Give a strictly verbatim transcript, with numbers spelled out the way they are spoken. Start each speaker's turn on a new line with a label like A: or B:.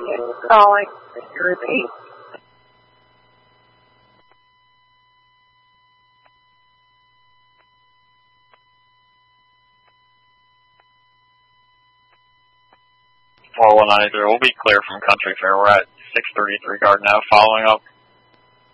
A: calling. Repeat.
B: four one nine zero, we'll be clear from Country Fair. We're at six thirty-three Garden Ave, following up.